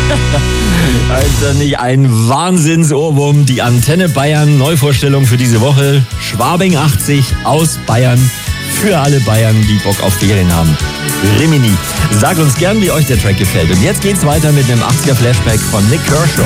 Also nicht ein Wahnsinnsohrwurm. Die Antenne Bayern Neuvorstellung für diese Woche. Schwabing 80 aus Bayern. Für alle Bayern, die Bock auf Ferien haben. Rimini. Sagt uns gern, wie euch der Track gefällt. Und jetzt geht's weiter mit einem 80er Flashback von Nick Kershaw.